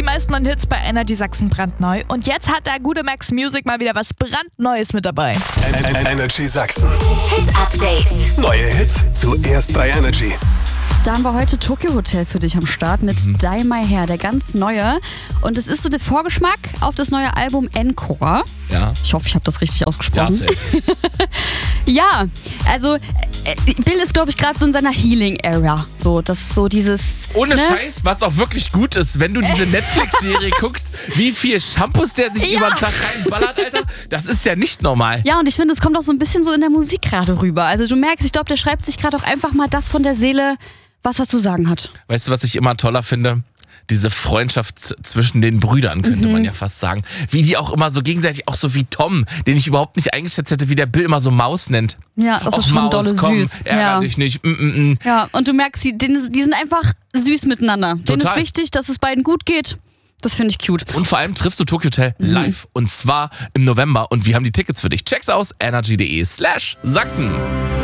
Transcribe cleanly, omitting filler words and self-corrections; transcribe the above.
die meisten neuen Hits bei Energy Sachsen brandneu. Und jetzt hat der gute Max Music mal wieder was brandneues mit dabei. Energy Sachsen. Hit Update. Neue Hits zuerst bei Energy. Da haben wir heute Tokyo Hotel für dich am Start mit Dye My Hair, der ganz neue. Und es ist so der Vorgeschmack auf das neue Album Encore. Ja. Ich hoffe, ich habe das richtig ausgesprochen. safe. Ja, also Bill ist, glaube ich, gerade so in seiner Healing-Era. So, das ist so dieses... Ohne Scheiß, was auch wirklich gut ist, wenn du diese Netflix-Serie guckst, wie viel Shampoos der sich über den Tag reinballert, Alter, das ist ja nicht normal. Ja, und ich finde, es kommt auch so ein bisschen so in der Musik gerade rüber. Also du merkst, ich glaube, der schreibt sich gerade auch einfach mal das von der Seele, was er zu sagen hat. Weißt du, was ich immer toller finde? Diese Freundschaft zwischen den Brüdern, könnte man ja fast sagen. Wie die auch immer so gegenseitig, auch so wie Tom, den ich überhaupt nicht eingeschätzt hätte, wie der Bill immer so Maus nennt. Ja, das ist schon Maus, dolle komm, süß. Ärger dich nicht. Ja, und du merkst, die sind einfach süß miteinander. Denen ist Total. wichtig, dass es beiden gut geht. Das finde ich cute. Und vor allem triffst du Tokyo Hotel live. Und zwar im November. Und wir haben die Tickets für dich. Check's aus, energy.de/Sachsen.